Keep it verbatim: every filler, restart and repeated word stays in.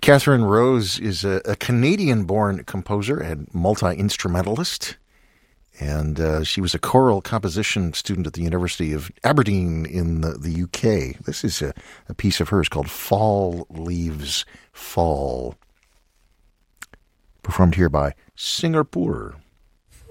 Catherine Rose is a, a Canadian-born composer and multi-instrumentalist. And uh, she was a choral composition student at the University of Aberdeen in the, the U K. This is a, a piece of hers called Fall Leaves Fall, performed here by Singapore.